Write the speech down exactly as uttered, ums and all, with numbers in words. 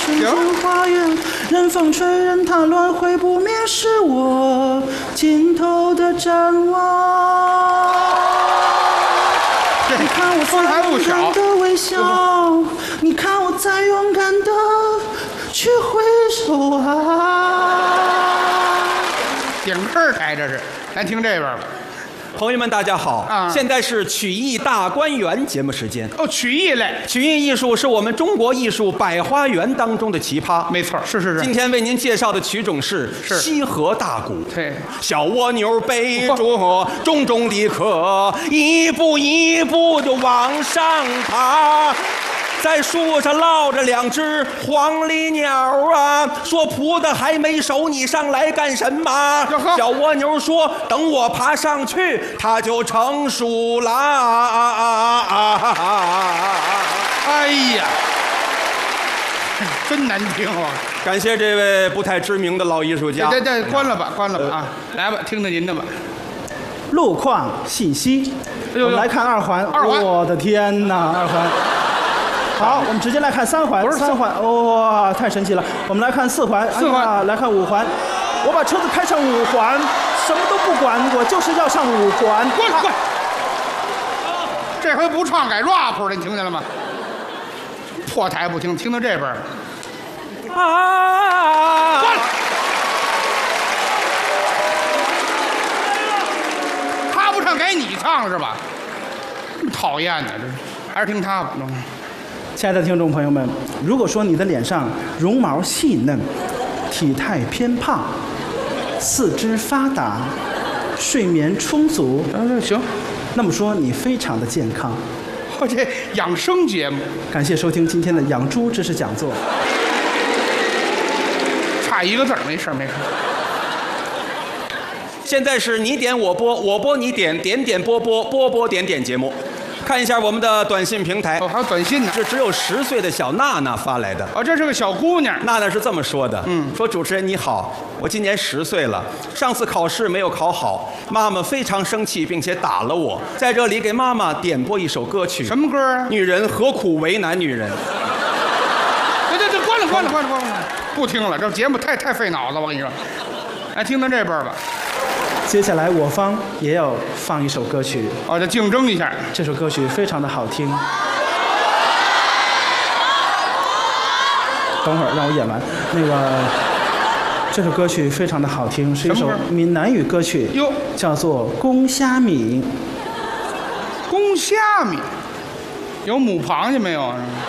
深进花园，任风吹，任它乱，会不灭是我尽头的展望。你看我在勇敢的微笑，你看我在勇敢的去挥手啊！ 顶客台这是，咱听这边吧。 朋友们，大家好！ 啊， 现在是曲艺大观园节目时间。 哦，曲艺类， 曲艺艺术是我们中国艺术百花园当中的奇葩。 没错，是是是。 今天为您介绍的曲种是西河大鼓。 对， 小蜗牛背着重重的壳，一步一步就往上爬。在树上落着两只黄鹂鸟啊，说葡萄还没熟，你上来干什么？小蜗牛说：“等我爬上去，它就成熟啦。” 哎呀，真难听啊！ 感谢这位不太知名的老艺术家。 对对，关了吧，关了吧啊！来吧，听听您的吧。 路况信息，我们来看二环。 二环， 我的天哪，二环。好，我们直接来看三环。不是三环，哇，太神奇了！我们来看四环， 四环， 哎、来看五环。我把车子开上五环，什么都不管，我就是要上五环。 滚滚！这回不唱改 rap 了，你听见了吗？破台不听，听到这边了。 啊！ 滚！他不唱改你唱是吧？这么讨厌呢，这还是听他吧。 亲爱的听众朋友们，如果说你的脸上绒毛细嫩，体态偏胖，四肢发达，睡眠充足， 嗯，行， 那么说你非常的健康。 我这养生节目， 感谢收听今天的养猪知识讲座。 差一个字儿，没事没事。 现在是你点我播，我播你点，点点播播，播播点点节目。看一下我们的短信平台， 哦，还有短信呢， 是只有十岁的小娜娜发来的。 哦，这是个小姑娘。 娜娜是这么说的，嗯，说主持人你好，我今年十岁了，上次考试没有考好，妈妈非常生气，并且打了我。在这里给妈妈点播一首歌曲， 什么歌啊？ 女人何苦为难女人？ 对对对，关了关了关了关了，不听了，这节目太太费脑子，我跟你说。来，听听这边吧。 接下来我方也要放一首歌曲， 哦，就竞争一下。 这首歌曲非常的好听。等会儿让我演完。那个，这首歌曲非常的好听，是一首闽南语歌曲， 哟， 叫做《公虾米》。 公虾米，有母螃蟹没有啊？